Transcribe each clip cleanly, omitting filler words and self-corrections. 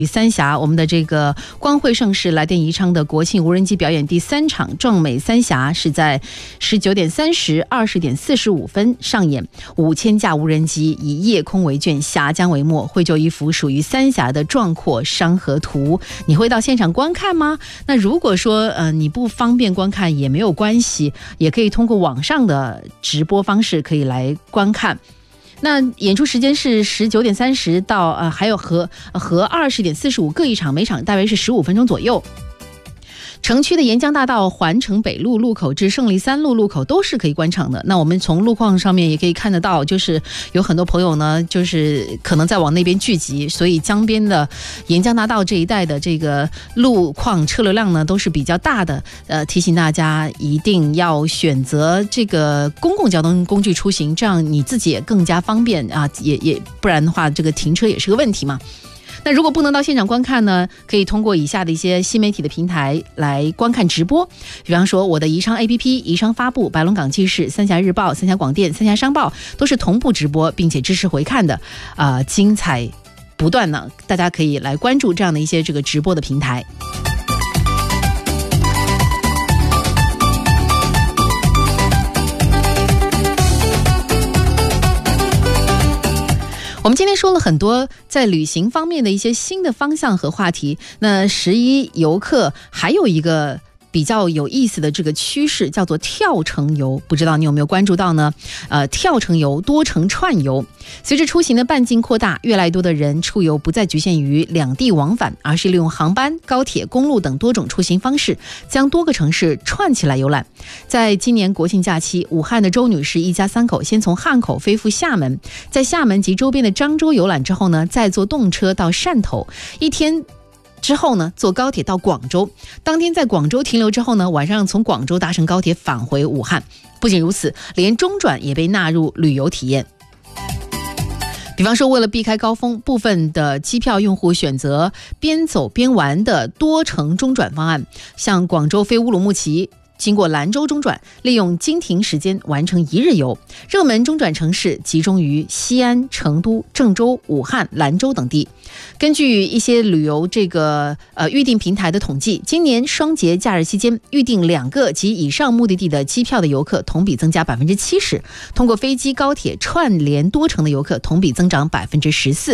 三峡，我们的这个光辉盛世来电宜昌的国庆无人机表演第3场壮美三峡是在19点30、20点45分上演。5000架无人机以夜空为卷，峡江为墨，绘就一幅属于三峡的壮阔山河图。你会到现场观看吗？那如果说你不方便观看也没有关系，也可以通过网上的直播方式可以来观看。那演出时间是19点30到还有和20点45各一场，每场大约是15分钟左右。城区的沿江大道环城北路路口至胜利3路路口都是可以观场的。那我们从路况上面也可以看得到，就是有很多朋友呢，就是可能在往那边聚集，所以江边的沿江大道这一带的这个路况车流量呢都是比较大的。提醒大家一定要选择这个公共交通工具出行，这样你自己也更加方便啊，也不然的话这个停车也是个问题嘛。那如果不能到现场观看呢，可以通过以下的一些新媒体的平台来观看直播，比方说我的宜昌 APP、宜昌发布、白龙港记事、三峡日报、三峡广电、三峡商报都是同步直播并且支持回看的，精彩不断呢，大家可以来关注这样的一些这个直播的平台。我们今天说了很多在旅行方面的一些新的方向和话题。那11游客还有一个比较有意思的这个趋势叫做跳城游，不知道你有没有关注到呢？跳城游、多城串游，随着出行的半径扩大，越来越多的人出游不再局限于两地往返，而是利用航班、高铁、公路等多种出行方式，将多个城市串起来游览。在今年国庆假期，武汉的周女士一家3口先从汉口飞赴厦门，在厦门及周边的漳州游览之后呢，再坐动车到汕头，一天之后呢，坐高铁到广州，当天在广州停留之后呢，晚上从广州搭乘高铁返回武汉。不仅如此，连中转也被纳入旅游体验。比方说，为了避开高峰，部分的机票用户选择边走边玩的多程中转方案，像广州飞乌鲁木齐，经过兰州中转，利用经停时间完成1日游。热门中转城市集中于西安、成都、郑州、武汉、兰州等地。根据一些旅游预订平台的统计，今年双节假日期间，预订2个及以上目的地的机票的游客同比增加70%，通过飞机、高铁串联多城的游客同比增长14%。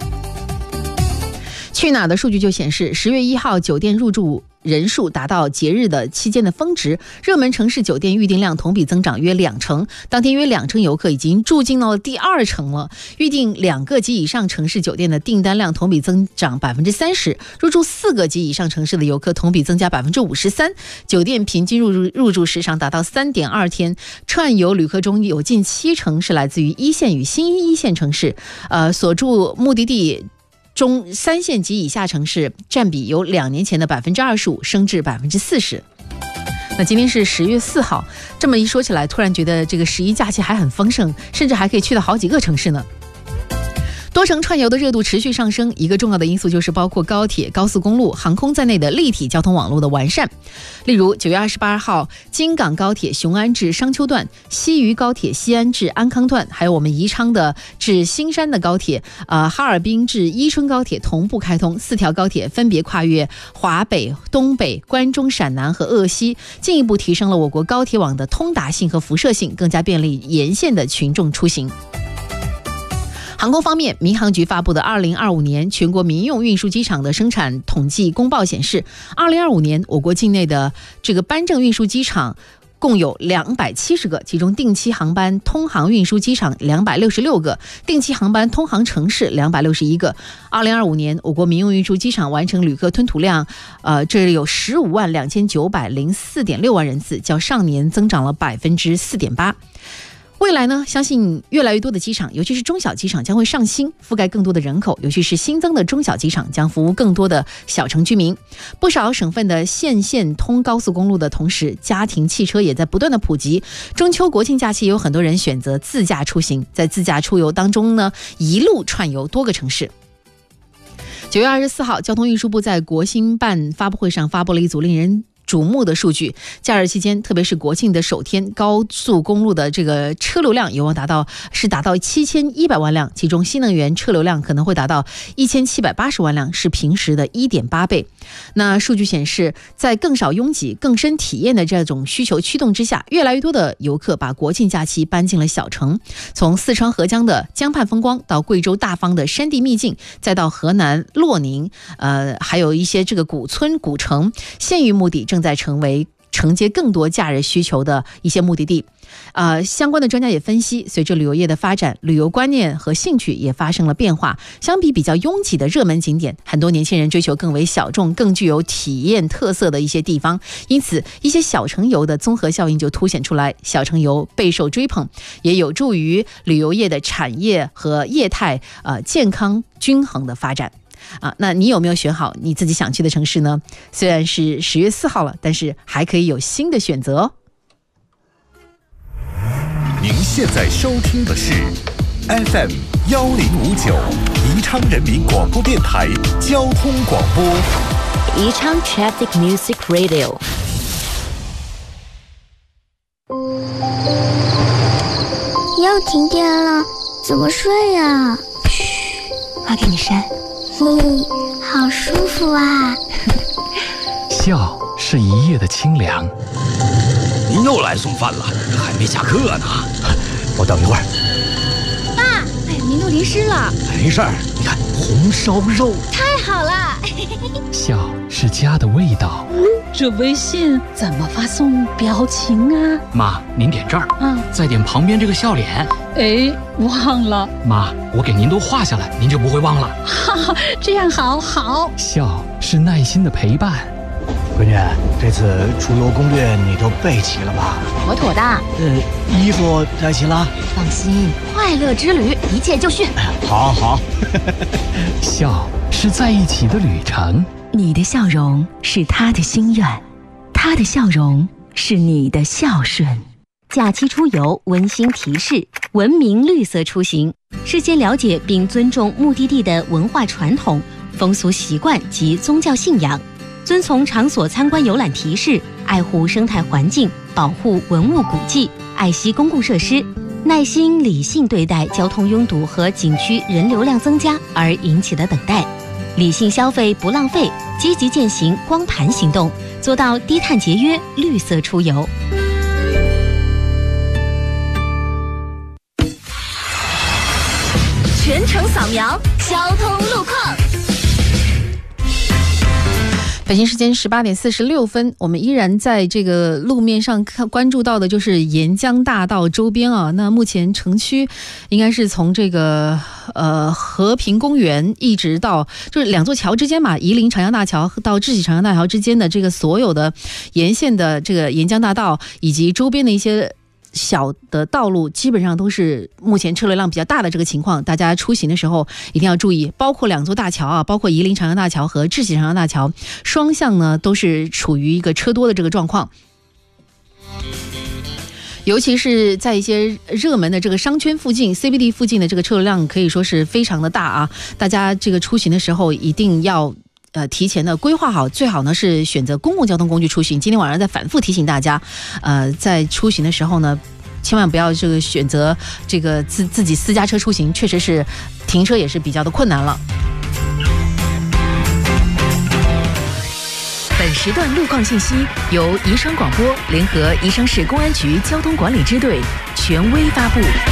去哪儿的数据就显示，10月1号酒店入住人数达到节日的期间的峰值，热门城市酒店预订量同比增长约20%，当天约20%游客已经住进到了第2城了。预订2个及以上城市酒店的订单量同比增长30%，入住4个及以上城市的游客同比增加53%，酒店平均入住时长达到3.2天。串游旅客中有近70%是来自于1线与新1线城市，所住目的地中3线及以下城市占比由2年前的25%升至40%。那今天是10月4号，这么一说起来，突然觉得这个11假期还很丰盛，甚至还可以去到好几个城市呢。多城串游的热度持续上升，一个重要的因素就是包括高铁、高速公路、航空在内的立体交通网络的完善。例如9月28号，京港高铁雄安至商丘段、西渝高铁西安至安康段，还有我们宜昌的至新山的高铁，哈尔滨至伊春高铁同步开通，4条高铁分别跨越华北、东北、关中、陕南和鄂西，进一步提升了我国高铁网的通达性和辐射性，更加便利沿线的群众出行。航空方面，民航局发布的2025年全国民用运输机场的生产统计公报显示，2025年我国境内的这个颁证运输机场共有270个，其中定期航班通航运输机场266个，定期航班通航城市261个。2025年我国民用运输机场完成旅客吞吐量这有152904.6万人次，较上年增长了4.8%。未来呢，相信越来越多的机场，尤其是中小机场将会上新，覆盖更多的人口，尤其是新增的中小机场将服务更多的小城居民。不少省份的县通高速公路的同时，家庭汽车也在不断的普及。中秋国庆假期有很多人选择自驾出行，在自驾出游当中呢，一路串游多个城市。9月24号，交通运输部在国新办发布会上发布了一组令人瞩目的数据。假日期间，特别是国庆的首天，高速公路的这个车流量有望达到7100万辆，其中新能源车流量可能会达到1780万辆，是平时的1.8倍。那数据显示，在更少拥挤、更深体验的这种需求驱动之下，越来越多的游客把国庆假期搬进了小城，从四川合江的江畔风光到贵州大方的山地秘境，再到河南洛宁，还有一些这个古村古城，县域目的正在成为承接更多假日需求的一些目的地。相关的专家也分析，随着旅游业的发展，旅游观念和兴趣也发生了变化。相比比较拥挤的热门景点，很多年轻人追求更为小众、更具有体验特色的一些地方，因此一些小城游的综合效应就凸显出来，小城游备受追捧，也有助于旅游业的产业和业态健康均衡的发展。那你有没有选好你自己想去的城市呢？虽然是10月4号了，但是还可以有新的选择哦。 您现在收听的是 FM 1059宜昌人民广播电台交通广播， 宜昌 Traffic Music Radio。 又停电了，怎么睡呀？ 嘘，妈给你扇。 好舒服啊！ 笑是一夜的清凉。 您又来送饭了，还没下课呢。 我等一会儿。 爸，您都淋湿了。 没事儿，你看红烧肉， 太好了。 笑是家的味道。 这微信怎么发送表情啊？ 妈，您点这儿，再点旁边这个笑脸。 哎，忘了。 妈，我给您都画下来，您就不会忘了。 哈哈，这样好。 笑是耐心的陪伴。 闺女，这次出游攻略你都备齐了吧？ 妥妥的。 衣服带齐了？ 放心，快乐之旅一切就绪。 好。 笑是在一起的旅程。 你的笑容是他的心愿，他的笑容是你的孝顺。 假期出游温馨提示：文明绿色出行，事先了解并尊重目的地的文化传统、风俗习惯及宗教信仰，遵从场所参观游览提示，爱护生态环境，保护文物古迹，爱惜公共设施，耐心理性对待交通拥堵和景区人流量增加而引起的等待，理性消费不浪费，积极践行光盘行动，做到低碳节约、绿色出游。 全程扫描交通路况。 北京时间18点46分，我们依然在这个路面上关注到的就是沿江大道周边啊。那目前城区应该是从这个和平公园一直到就是两座桥之间嘛，夷陵长江大桥到智喜长江大桥之间的这个所有的沿线的这个沿江大道以及周边的一些小的道路，基本上都是目前车流量比较大的这个情况，大家出行的时候一定要注意，包括两座大桥啊，包括夷陵长江大桥和智喜长江大桥，双向呢都是处于一个车多的这个状况。尤其是在一些热门的这个商圈附近 CBD 附近的这个车流量可以说是非常的大啊，大家这个出行的时候一定要提前的规划好，最好呢是选择公共交通工具出行。今天晚上再反复提醒大家，在出行的时候呢，千万不要这个选择这个自己私家车出行，确实是停车也是比较的困难了。 本时段路况信息由宜昌广播联合宜昌市公安局交通管理支队权威发布。